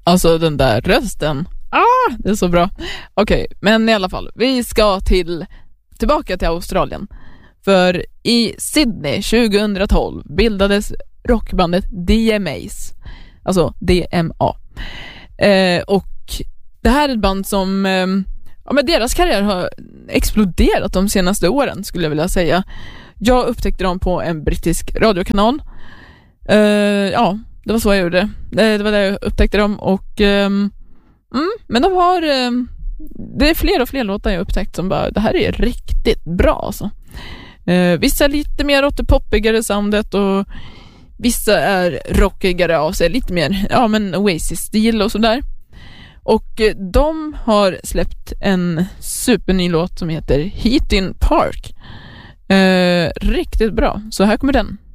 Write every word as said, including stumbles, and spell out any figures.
Alltså den där rösten. Ah, det är så bra. Okej, okay, men i alla fall. Vi ska till tillbaka till Australien. För i Sydney tjugohundratolv bildades rockbandet D M A's. Alltså D M A. Eh, och det här är ett band som... Eh, ja, men deras karriär har exploderat de senaste åren, skulle jag vilja säga. Jag upptäckte dem på en brittisk radiokanal. Uh, ja, det var så jag gjorde. Det, det var där jag upptäckte dem. Och, um, mm, men de har... Um, det är fler och fler låtar jag upptäckt som bara, det här är riktigt bra alltså. Uh, vissa är lite mer åt det poppigare soundet och vissa är rockigare av sig. Lite mer, ja men Oasis-stil och sådär. Och de har släppt en superny låt som heter Heaton Park. Eh, riktigt bra. Så här kommer den.